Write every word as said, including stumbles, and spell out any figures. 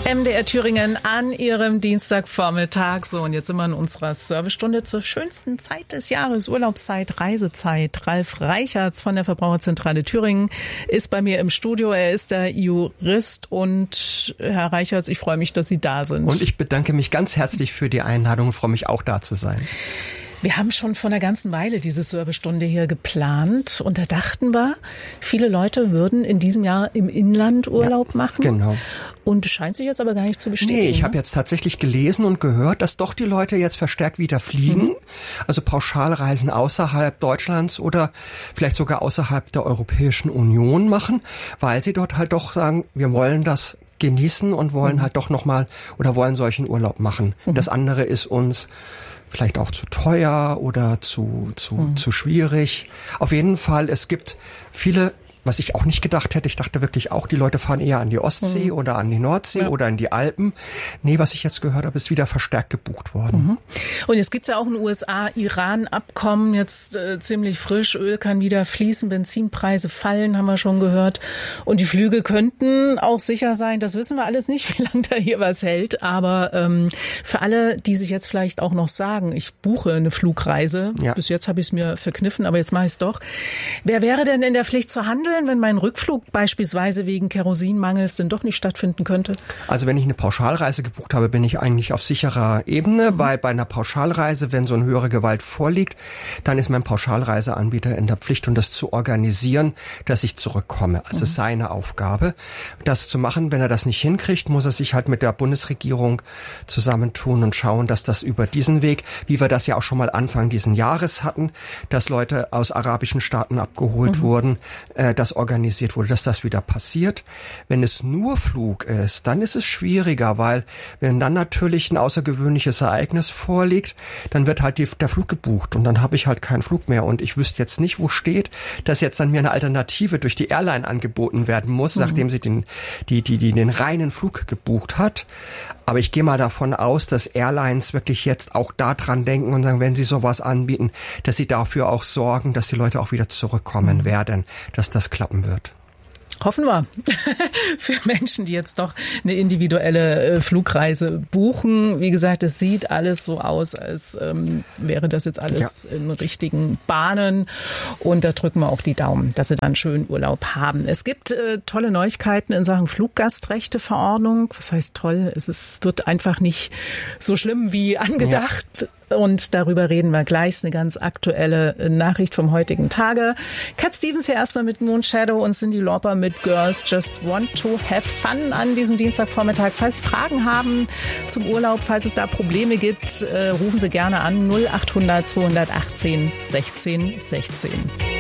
M D R Thüringen an Ihrem Dienstagvormittag. So, und jetzt sind wir in unserer Servicestunde zur schönsten Zeit des Jahres, Urlaubszeit, Reisezeit. Ralf Reichertz von der Verbraucherzentrale Thüringen ist bei mir im Studio. Er ist der Jurist und Herr Reichertz, ich freue mich, dass Sie da sind. Und ich bedanke mich ganz herzlich für die Einladung und freue mich auch da zu sein. Wir haben schon vor einer ganzen Weile diese Servicestunde hier geplant und da dachten wir, viele Leute würden in diesem Jahr im Inland Urlaub ja, machen. Genau. Und es scheint sich jetzt aber gar nicht zu bestätigen. Nee, ich habe jetzt tatsächlich gelesen und gehört, dass doch die Leute jetzt verstärkt wieder fliegen. Mhm. Also Pauschalreisen außerhalb Deutschlands oder vielleicht sogar außerhalb der Europäischen Union machen, weil sie dort halt doch sagen, wir wollen das genießen und wollen mhm. halt doch nochmal oder wollen solchen Urlaub machen. Mhm. Das andere ist uns vielleicht auch zu teuer oder zu zu mhm. zu schwierig. Auf jeden Fall, es gibt viele, was ich auch nicht gedacht hätte. Ich dachte wirklich auch, die Leute fahren eher an die Ostsee mhm. oder an die Nordsee ja. oder in die Alpen. Nee, was ich jetzt gehört habe, ist wieder verstärkt gebucht worden. Mhm. Und jetzt gibt's ja auch ein U S A-Iran-Abkommen, jetzt äh, ziemlich frisch. Öl kann wieder fließen, Benzinpreise fallen, haben wir schon gehört. Und die Flüge könnten auch sicher sein. Das wissen wir alles nicht, wie lange da hier was hält. Aber ähm, für alle, die sich jetzt vielleicht auch noch sagen, ich buche eine Flugreise. Ja. Bis jetzt habe ich es mir verkniffen, aber jetzt mache ich es doch. Wer wäre denn in der Pflicht zu handeln, wenn mein Rückflug beispielsweise wegen Kerosinmangels denn doch nicht stattfinden könnte? Also wenn ich eine Pauschalreise gebucht habe, bin ich eigentlich auf sicherer Ebene, mhm. weil bei einer Pauschalreise, wenn so eine höhere Gewalt vorliegt, dann ist mein Pauschalreiseanbieter in der Pflicht, um das zu organisieren, dass ich zurückkomme. Also mhm. es ist seine Aufgabe, das zu machen. Wenn er das nicht hinkriegt, muss er sich halt mit der Bundesregierung zusammentun und schauen, dass das über diesen Weg, wie wir das ja auch schon mal Anfang diesen Jahres hatten, dass Leute aus arabischen Staaten abgeholt mhm. wurden, äh, das organisiert wurde, dass das wieder passiert. Wenn es nur Flug ist, dann ist es schwieriger, weil wenn dann natürlich ein außergewöhnliches Ereignis vorliegt, dann wird halt die, der Flug gebucht und dann habe ich halt keinen Flug mehr und ich wüsste jetzt nicht, wo steht, dass jetzt dann mir eine Alternative durch die Airline angeboten werden muss, mhm. nachdem sie den, die, die, die den reinen Flug gebucht hat. Aber ich gehe mal davon aus, dass Airlines wirklich jetzt auch daran denken und sagen, wenn sie sowas anbieten, dass sie dafür auch sorgen, dass die Leute auch wieder zurückkommen mhm. werden, dass das klappen wird. Hoffen wir. Für Menschen, die jetzt doch eine individuelle Flugreise buchen. Wie gesagt, es sieht alles so aus, als ähm, wäre das jetzt alles ja. in richtigen Bahnen. Und da drücken wir auch die Daumen, dass sie dann schön Urlaub haben. Es gibt äh, tolle Neuigkeiten in Sachen Fluggastrechteverordnung. Was heißt toll? Es ist, wird einfach nicht so schlimm wie angedacht. Ja. Und darüber reden wir gleich. Ist eine ganz aktuelle Nachricht vom heutigen Tage. Cat Stevens hier erstmal mit Moon Shadow und Cyndi Lauper mit Girls Just Want to Have Fun an diesem Dienstagvormittag. Falls Sie Fragen haben zum Urlaub, falls es da Probleme gibt, äh, rufen Sie gerne an null acht hundert zweihundertachtzehn sechzehn sechzehn.